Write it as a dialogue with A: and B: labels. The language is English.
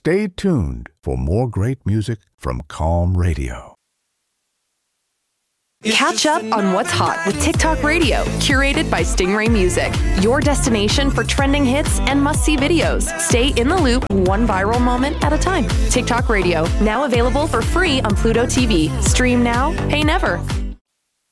A: Stay tuned for more great music from Calm Radio.
B: Catch up on what's hot with TikTok Radio, curated by Stingray Music. Your destination for trending hits and must-see videos. Stay in the loop, one viral moment at a time. TikTok Radio, now available for free on Pluto TV. Stream now, pay never.